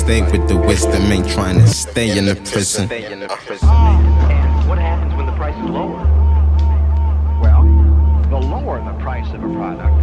Stay with the wisdom, ain't trying to stay in the prison. And what happens when the price is lower? Well, the lower the price of a product,